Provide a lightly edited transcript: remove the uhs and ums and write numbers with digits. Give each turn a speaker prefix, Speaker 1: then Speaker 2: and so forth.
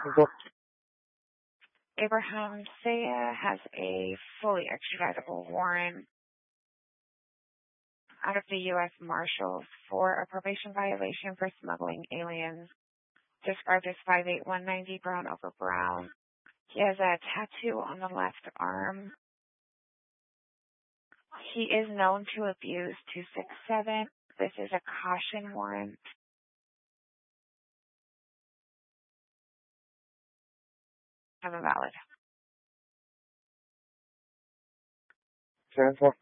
Speaker 1: Abraham Saya has a fully extraditable warrant out of the U.S. Marshals for a probation violation for smuggling aliens, described as 5'8", 190, brown over brown. He has a tattoo on the left arm. He is known to abuse 267. This is a caution warrant. Have a valid.